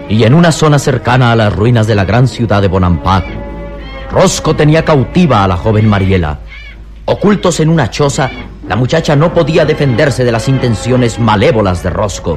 y en una zona cercana a las ruinas de la gran ciudad de Bonampak, Rosco tenía cautiva a la joven Mariela. Ocultos en una choza, la muchacha no podía defenderse de las intenciones malévolas de Rosco.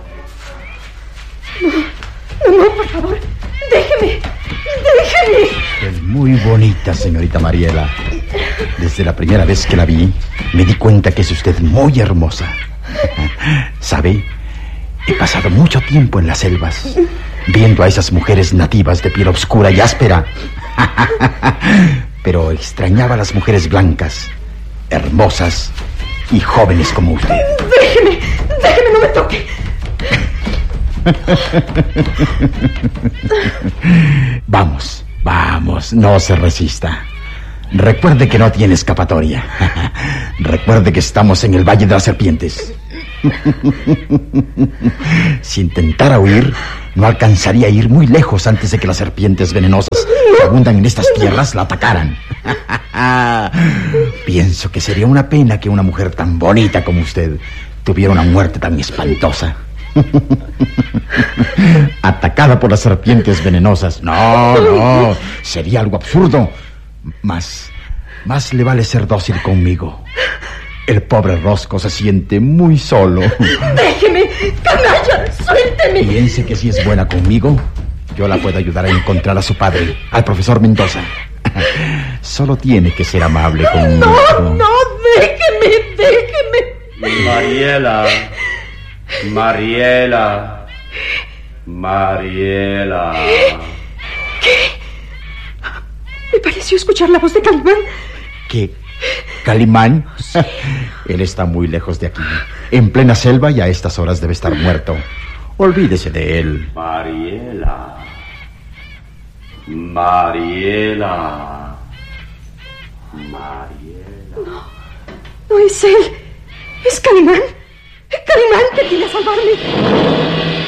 No, por favor, déjeme. Es muy bonita, señorita Mariela. Desde la primera vez que la vi, me di cuenta que es usted muy hermosa. ¿Sabe? He pasado mucho tiempo en las selvas, viendo a esas mujeres nativas de piel oscura y áspera. Pero extrañaba a las mujeres blancas, hermosas y jóvenes como usted. Déjeme, no me toque. Vamos, no se resista. Recuerde que no tiene escapatoria. Recuerde que estamos en el Valle de las Serpientes. Si intentara huir, no alcanzaría a ir muy lejos antes de que las serpientes venenosas que abundan en estas tierras la atacaran. Pienso que sería una pena que una mujer tan bonita como usted tuviera una muerte tan espantosa. Atacada por las serpientes venenosas. No, sería algo absurdo. Más le vale ser dócil conmigo. El pobre Rosco se siente muy solo. Déjeme, canalla, suélteme. Piense que si es buena conmigo, yo la puedo ayudar a encontrar a su padre, al profesor Mendoza. Solo tiene que ser amable conmigo. No, déjeme. Mariela. ¿Qué? Me pareció escuchar la voz de Calimán. ¿Qué? ¿Calimán? Sí. Él está muy lejos de aquí, en plena selva, y a estas horas debe estar muerto. Olvídese de él. Mariela. No es él. Es Calimán. Calimán, que viene a salvarme.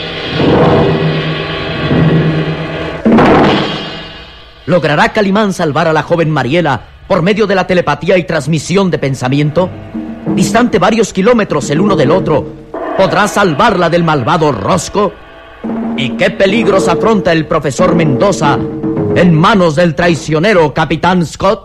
¿Logrará Calimán salvar a la joven Mariela por medio de la telepatía y transmisión de pensamiento? Distante varios kilómetros el uno del otro, ¿podrá salvarla del malvado Rosco? ¿Y qué peligros afronta el profesor Mendoza en manos del traicionero Capitán Scott?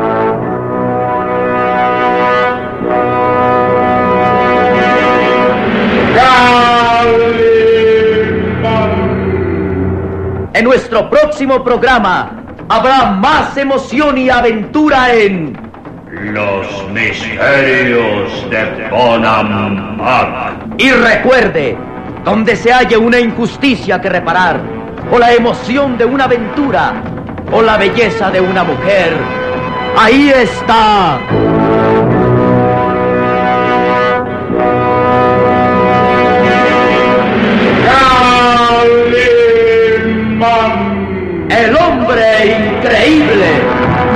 En nuestro próximo programa habrá más emoción y aventura en Los misterios de Bonampak. Y recuerde, donde se halle una injusticia que reparar, o la emoción de una aventura, o la belleza de una mujer, ahí está